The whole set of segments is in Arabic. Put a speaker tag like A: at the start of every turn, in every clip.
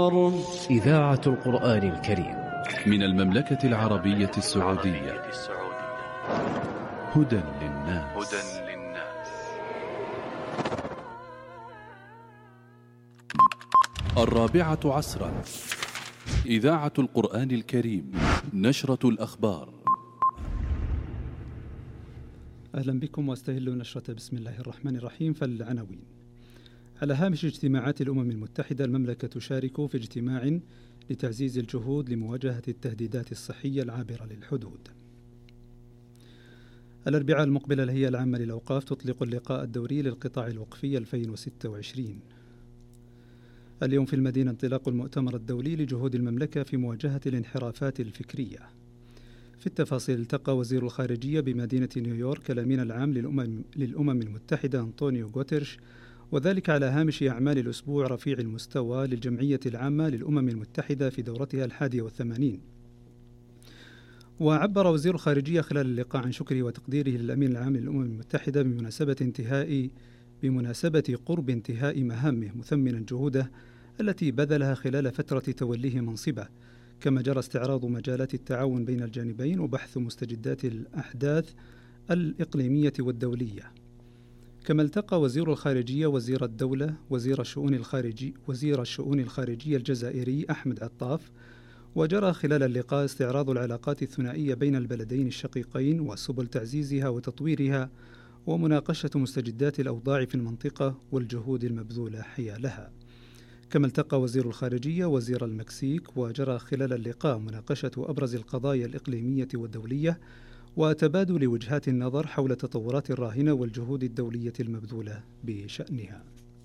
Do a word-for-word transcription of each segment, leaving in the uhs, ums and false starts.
A: الأخبار.
B: إذاعة القرآن الكريم
C: من المملكة العربية السعودية. هدى للناس. الرابعة عصرا. إذاعة القرآن الكريم، نشرة الأخبار.
D: أهلا بكم واستهلوا نشرة بسم الله الرحمن الرحيم. فالعناوين: على هامش اجتماعات الأمم المتحدة، المملكة تشارك في اجتماع لتعزيز الجهود لمواجهة التهديدات الصحية العابرة للحدود. الأربعاء المقبل الهيئة العامة للأوقاف تطلق اللقاء الدوري للقطاع الوقفي ألفين وستة وعشرين. اليوم في المدينة انطلاق المؤتمر الدولي لجهود المملكة في مواجهة الانحرافات الفكرية. في التفاصيل، التقى وزير الخارجية بمدينة نيويورك الأمين العام للأمم, للأمم المتحدة أنطونيو غوتيرش، وذلك على هامش أعمال الأسبوع رفيع المستوى للجمعية العامة للأمم المتحدة في دورتها الحادية والثمانين. وعبر وزير الخارجية خلال اللقاء عن شكره وتقديره للأمين العام للأمم المتحدة بمناسبة انتهاء بمناسبة قرب انتهاء مهامه، مثمنا جهوده التي بذلها خلال فترة توليه منصبه، كما جرى استعراض مجالات التعاون بين الجانبين وبحث مستجدات الأحداث الإقليمية والدولية. كما التقى وزير الخارجية وزير الدولة وزير الشؤون الخارجي وزير الشؤون الخارجية الجزائري أحمد عطاف، وجرى خلال اللقاء استعراض العلاقات الثنائية بين البلدين الشقيقين وسبل تعزيزها وتطويرها، ومناقشة مستجدات الأوضاع في المنطقة والجهود المبذولة حيالها. كما التقى وزير الخارجية وزير المكسيك، وجرى خلال اللقاء مناقشة أبرز القضايا الإقليمية والدولية وتبادل وجهات النظر حول التطورات الراهنة والجهود الدولية المبذولة بشأنها.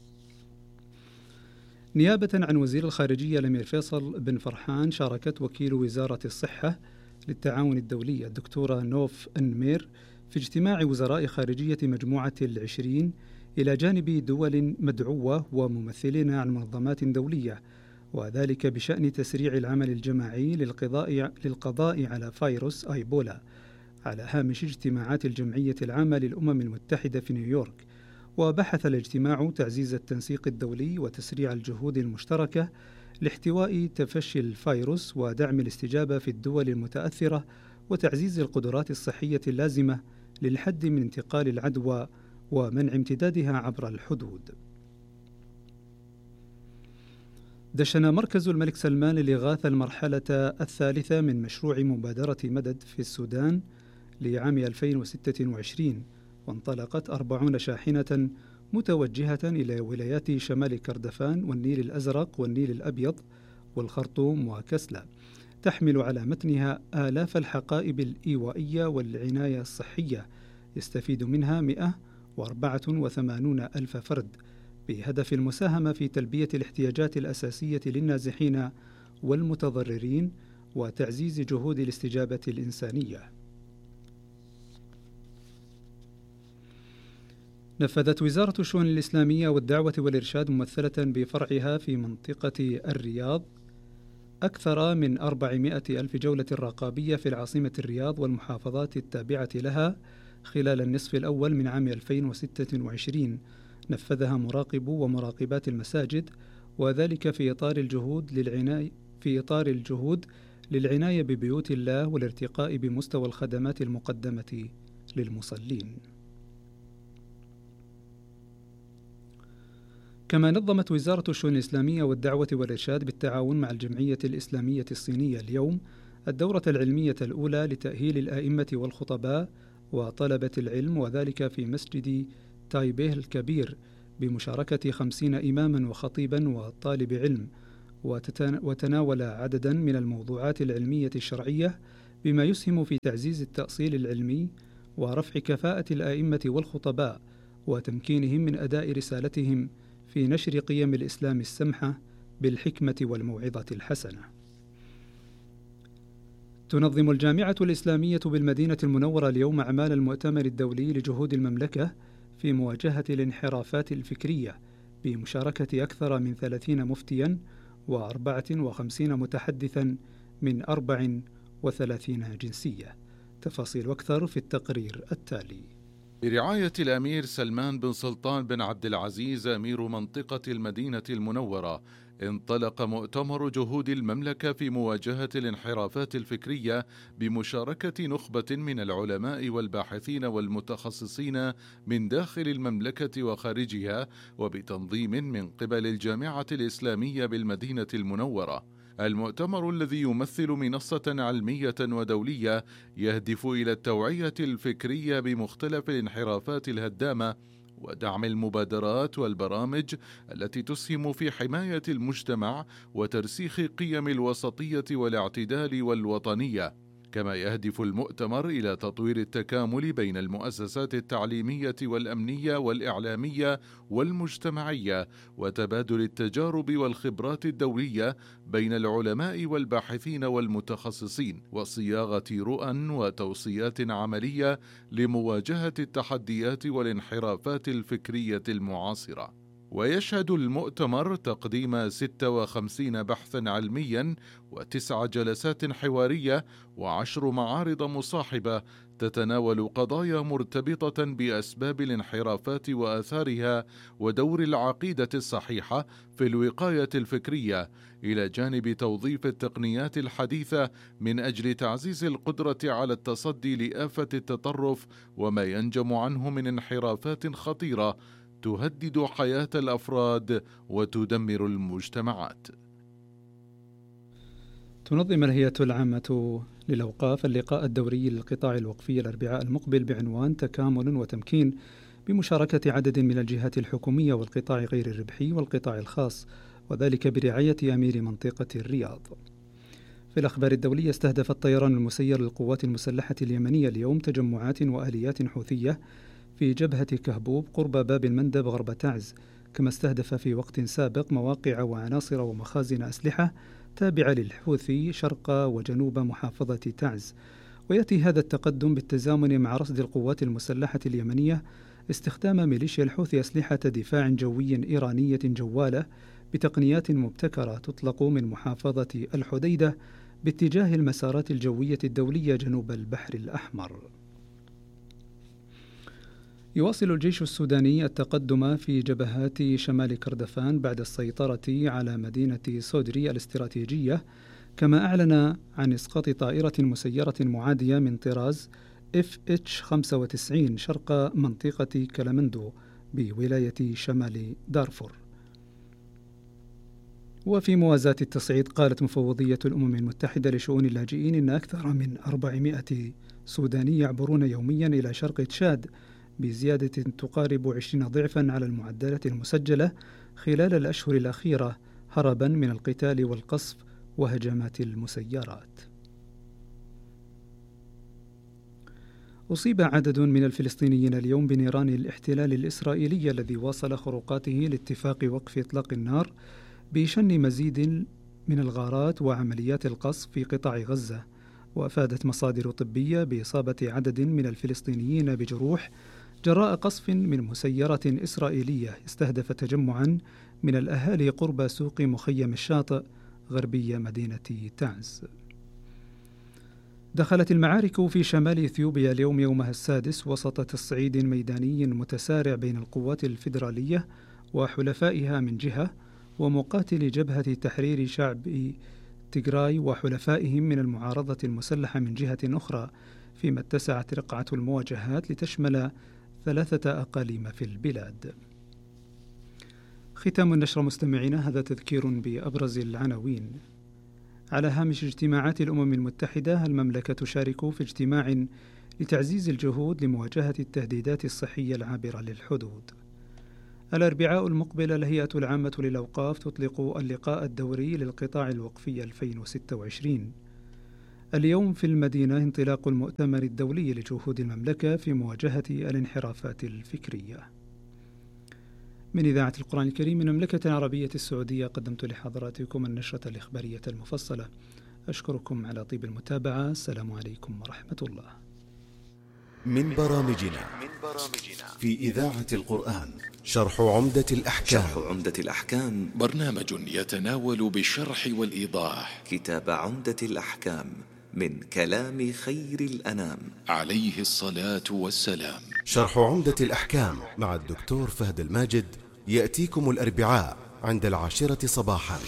D: نيابة عن وزير الخارجية الأمير فيصل بن فرحان، شاركت وكيل وزارة الصحة للتعاون الدولي الدكتورة نوف أنمير في اجتماع وزراء خارجية مجموعة العشرين إلى جانب دول مدعوة وممثلين عن منظمات دولية، وذلك بشأن تسريع العمل الجماعي للقضاء, للقضاء على فيروس أيبولا على هامش اجتماعات الجمعية العامة للأمم المتحدة في نيويورك. وبحث الاجتماع تعزيز التنسيق الدولي وتسريع الجهود المشتركة لاحتواء تفشي الفيروس ودعم الاستجابة في الدول المتأثرة وتعزيز القدرات الصحية اللازمة للحد من انتقال العدوى ومنع امتدادها عبر الحدود. دشن مركز الملك سلمان للإغاثة المرحلة الثالثة من مشروع مبادرة مدد في السودان لعام ألفين وستة وعشرين، وانطلقت أربعون شاحنة متوجهة إلى ولايات شمال كردفان والنيل الأزرق والنيل الأبيض والخرطوم وكسلة، تحمل على متنها آلاف الحقائب الإيوائية والعناية الصحية يستفيد منها مئة وأربعة وثمانين ألف فرد، بهدف المساهمة في تلبية الاحتياجات الأساسية للنازحين والمتضررين وتعزيز جهود الاستجابة الإنسانية. نفذت وزارة الشؤون الإسلامية والدعوة والإرشاد ممثلة بفرعها في منطقة الرياض أكثر من أربعمائة ألف جولة رقابية في العاصمة الرياض والمحافظات التابعة لها خلال النصف الأول من عام ألفين وستة وعشرين، نفذها مراقبو ومراقبات المساجد، وذلك في إطار الجهود للعناية في إطار الجهود للعناية ببيوت الله والارتقاء بمستوى الخدمات المقدمة للمصلين. كما نظمت وزارة الشؤون الإسلامية والدعوة والإرشاد بالتعاون مع الجمعية الإسلامية الصينية اليوم الدورة العلمية الأولى لتأهيل الآئمة والخطباء وطلبة العلم، وذلك في مسجد تايبيه الكبير بمشاركة خمسين إماما وخطيبا وطالب علم، وتناول عددا من الموضوعات العلمية الشرعية بما يسهم في تعزيز التأصيل العلمي ورفع كفاءة الآئمة والخطباء وتمكينهم من أداء رسالتهم في نشر قيم الإسلام السمحة بالحكمة والموعظة الحسنة. تنظم الجامعة الإسلامية بالمدينة المنورة اليوم أعمال المؤتمر الدولي لجهود المملكة في مواجهة الانحرافات الفكرية بمشاركة أكثر من ثلاثين مفتيا وأربعة وخمسين متحدثا من أربع وثلاثين جنسية. تفاصيل أكثر في التقرير التالي.
A: برعاية الأمير سلمان بن سلطان بن عبد العزيز أمير منطقة المدينة المنورة، انطلق مؤتمر جهود المملكة في مواجهة الانحرافات الفكرية بمشاركة نخبة من العلماء والباحثين والمتخصصين من داخل المملكة وخارجها، وبتنظيم من قبل الجامعة الإسلامية بالمدينة المنورة. المؤتمر الذي يمثل منصة علمية ودولية يهدف إلى التوعية الفكرية بمختلف الانحرافات الهدامة ودعم المبادرات والبرامج التي تسهم في حماية المجتمع وترسيخ قيم الوسطية والاعتدال والوطنية. كما يهدف المؤتمر إلى تطوير التكامل بين المؤسسات التعليمية والأمنية والإعلامية والمجتمعية، وتبادل التجارب والخبرات الدولية بين العلماء والباحثين والمتخصصين، وصياغة رؤى وتوصيات عملية لمواجهة التحديات والانحرافات الفكرية المعاصرة. ويشهد المؤتمر تقديم ستة وخمسين بحثا علميا وتسع جلسات حوارية وعشر معارض مصاحبة تتناول قضايا مرتبطة بأسباب الانحرافات وآثارها ودور العقيدة الصحيحة في الوقاية الفكرية، إلى جانب توظيف التقنيات الحديثة من أجل تعزيز القدرة على التصدي لآفة التطرف وما ينجم عنه من انحرافات خطيرة تهدد حياة الأفراد وتدمر المجتمعات.
D: تنظم الهيئة العامة للأوقاف اللقاء الدوري للقطاع الوقفي الأربعاء المقبل بعنوان تكامل وتمكين، بمشاركة عدد من الجهات الحكومية والقطاع غير الربحي والقطاع الخاص، وذلك برعاية أمير منطقة الرياض. في الأخبار الدولية، استهدف الطيران المسير للقوات المسلحة اليمنية اليوم تجمعات وآليات حوثية في جبهة كهبوب قرب باب المندب غرب تعز، كما استهدف في وقت سابق مواقع وعناصر ومخازن أسلحة تابعة للحوثي شرق وجنوب محافظة تعز. ويأتي هذا التقدم بالتزامن مع رصد القوات المسلحة اليمنية استخدام ميليشيا الحوثي أسلحة دفاع جوي إيرانية جوالة بتقنيات مبتكرة تطلق من محافظة الحديدة باتجاه المسارات الجوية الدولية جنوب البحر الأحمر. يواصل الجيش السوداني التقدم في جبهات شمال كردفان بعد السيطرة على مدينة سودري الاستراتيجية، كما أعلن عن إسقاط طائرة مسيرة معادية من طراز إف إتش خمسة وتسعين شرق منطقة كلامندو بولاية شمال دارفور. وفي موازاة التصعيد، قالت مفوضية الأمم المتحدة لشؤون اللاجئين إن أكثر من أربعمائة سوداني يعبرون يوميا إلى شرق تشاد، بزيادة تقارب عشرين ضعفا على المعدلات المسجلة خلال الأشهر الأخيرة، هربا من القتال والقصف وهجمات المسيرات. أصيب عدد من الفلسطينيين اليوم بنيران الاحتلال الإسرائيلي الذي واصل خروقاته لاتفاق وقف إطلاق النار بشن مزيد من الغارات وعمليات القصف في قطاع غزة. وأفادت مصادر طبية بإصابة عدد من الفلسطينيين بجروح جراء قصف من مسيرة إسرائيلية استهدف تجمعا من الأهالي قرب سوق مخيم الشاطئ غربي مدينة تعز. دخلت المعارك في شمال إثيوبيا اليوم يومها السادس وسط تصعيد ميداني متسارع بين القوات الفيدرالية وحلفائها من جهة، ومقاتلي جبهة تحرير شعب تيغراي وحلفائهم من المعارضة المسلحة من جهة أخرى، فيما اتسعت رقعة المواجهات لتشمل ثلاثة أقاليم في البلاد. ختام النشرة مستمعينا، هذا تذكير بأبرز العناوين. على هامش اجتماعات الأمم المتحدة، المملكة تشارك في اجتماع لتعزيز الجهود لمواجهة التهديدات الصحية العابرة للحدود. الأربعاء المقبل الهيئة العامة للأوقاف تطلق اللقاء الدوري للقطاع الوقفي ألفين وستة وعشرين. اليوم في المدينة انطلاق المؤتمر الدولي لجهود المملكة في مواجهة الانحرافات الفكرية. من إذاعة القرآن الكريم من المملكة العربية السعودية، قدمت لحضراتكم النشرة الإخبارية المفصلة. أشكركم على طيب المتابعة. السلام عليكم ورحمة الله.
E: من برامجنا في إذاعة القرآن شرح عمدة الأحكام.
F: شرح عمدة الأحكام
C: برنامج يتناول بالشرح والإيضاح
F: كتاب عمدة الأحكام من كلام خير الأنام
C: عليه الصلاة والسلام.
E: شرح عمدة الأحكام مع الدكتور فهد الماجد يأتيكم الأربعاء عند العاشرة صباحا.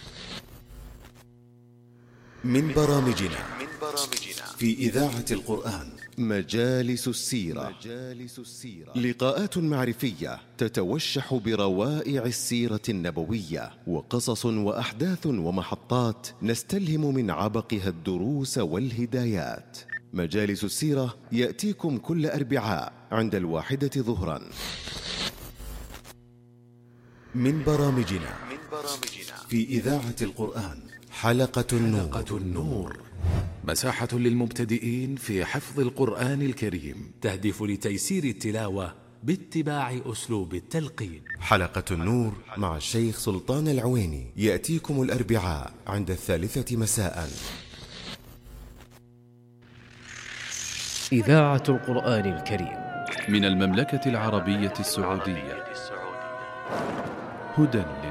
E: من برامجنا في إذاعة القرآن مجالس السيرة. لقاءات معرفية تتوشح بروائع السيرة النبوية، وقصص وأحداث ومحطات نستلهم من عبقها الدروس والهدايات. مجالس السيرة يأتيكم كل أربعاء عند الواحدة ظهرا. من برامجنا في إذاعة القرآن حلقة النور, حلقة النور.
G: مساحة للمبتدئين في حفظ القرآن الكريم،
H: تهدف لتيسير التلاوة باتباع أسلوب التلقين.
E: حلقة النور مع الشيخ سلطان العويني يأتيكم الأربعاء عند الثالثة مساء.
B: إذاعة القرآن الكريم
C: من المملكة العربية السعودية، هدى